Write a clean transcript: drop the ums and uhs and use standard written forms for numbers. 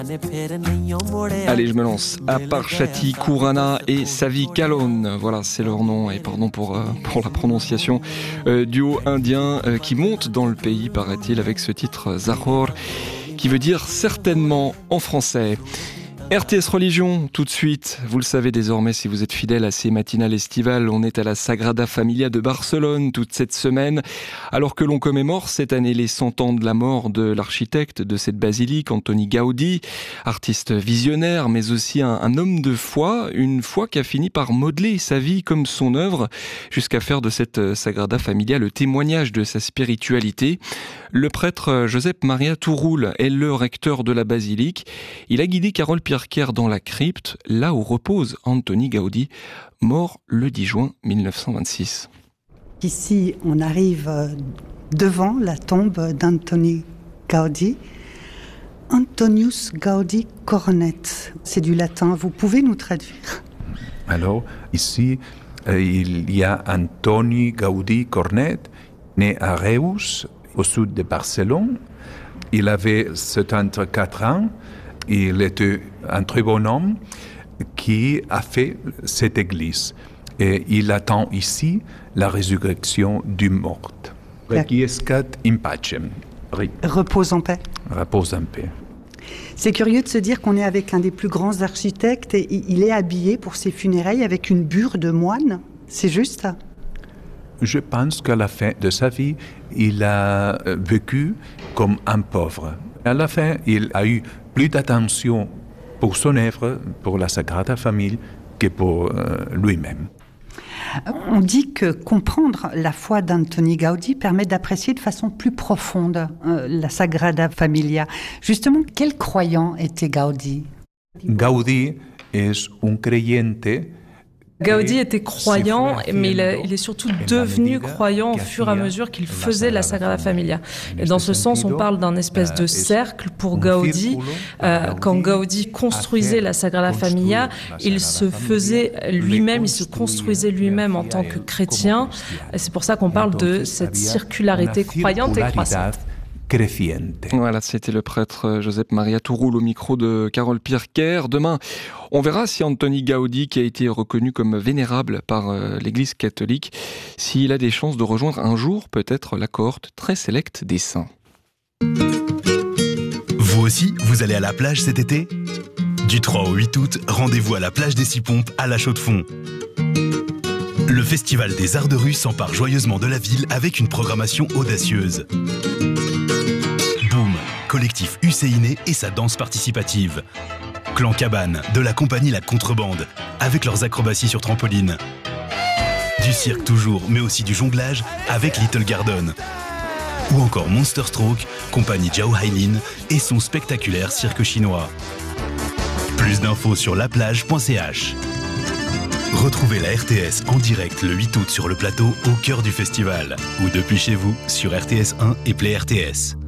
Allez, je me lance. Aparchati Kurana et Savi Kalon. Voilà, c'est leur nom. Et pardon pour la prononciation. Duo indien qui monte dans le pays, paraît-il, avec ce titre Zahor, qui veut dire certainement en français. RTS Religion, tout de suite. Vous le savez désormais si vous êtes fidèle à ces matinales estivales. On est à la Sagrada Familia de Barcelone toute cette semaine. Alors que l'on commémore cette année les 100 ans de la mort de l'architecte de cette basilique, Antoni Gaudi, artiste visionnaire, mais aussi un homme de foi. Une foi qui a fini par modeler sa vie comme son œuvre, jusqu'à faire de cette Sagrada Familia le témoignage de sa spiritualité. Le prêtre Josep Maria Turull est le recteur de la basilique. Il a guidé Carole Pierre-Kerr dans la crypte, là où repose Antoni Gaudi, mort le 10 juin 1926. Ici, on arrive devant la tombe d'Antoni Gaudi. Antonius Gaudi Cornet, c'est du latin. Vous pouvez nous traduire? Alors, ici, il y a Antoni Gaudi Cornet, né à Reus, au sud de Barcelone. Il avait 74 ans. Il était un très bon homme qui a fait cette église. Et il attend ici la résurrection du mort. Requiescat in pacem. Repose en paix. Repose en paix. C'est curieux de se dire qu'on est avec un des plus grands architectes et il est habillé pour ses funérailles avec une bure de moine. C'est juste ça? Je pense qu'à la fin de sa vie, il a vécu comme un pauvre. À la fin, il a eu plus d'attention pour son œuvre, pour la Sagrada Familia, que pour lui-même. On dit que comprendre la foi d'Antoni Gaudi permet d'apprécier de façon plus profonde la Sagrada Familia. Justement, quel croyant était Gaudi? Gaudi est un creyente. Gaudi était croyant, mais il est surtout devenu croyant au fur et à mesure qu'il faisait la Sagrada Familia. Et dans ce sens, on parle d'un espèce de cercle pour Gaudi. Quand Gaudi construisait la Sagrada Familia, il se faisait lui-même, il se construisait lui-même en tant que chrétien. Et c'est pour ça qu'on parle de cette circularité croyante et croissante. Voilà, c'était le prêtre Josep Maria Turull au micro de Carole Pierre-Kerr. Demain, on verra si Antoni Gaudi, qui a été reconnu comme vénérable par l'Église catholique, s'il a des chances de rejoindre un jour peut-être la cohorte très sélecte des saints. Vous aussi, vous allez à la plage cet été ? Du 3 au 8 août, rendez-vous à la plage des Six Pompes à La Chaux-de-Fonds. Le Festival des Arts de rue s'empare joyeusement de la ville avec une programmation audacieuse. Boom, collectif UCINE et sa danse participative. Clan Cabane, de la compagnie La Contrebande, avec leurs acrobaties sur trampoline. Du cirque toujours, mais aussi du jonglage avec Little Garden. Ou encore Monster Stroke, compagnie Zhao Hailin et son spectaculaire cirque chinois. Plus d'infos sur laplage.ch. Retrouvez la RTS en direct le 8 août sur le plateau au cœur du festival ou depuis chez vous sur RTS 1 et Play RTS.